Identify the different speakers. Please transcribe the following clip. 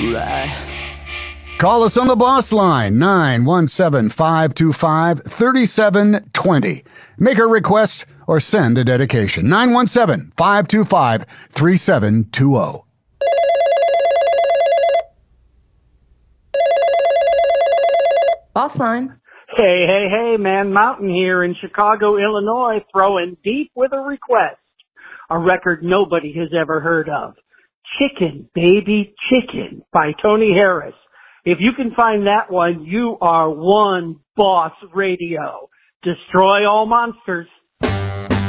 Speaker 1: Call us on the boss line, 917-525-3720. Make a request or send a dedication, 917-525-3720.
Speaker 2: Boss line.
Speaker 3: Hey, man, Mountain here in Chicago, Illinois, throwing deep with a request. A record nobody has ever heard of. Chicken, Baby Chicken by Tony Harris. If you can find that one, you are one boss radio. Destroy all monsters.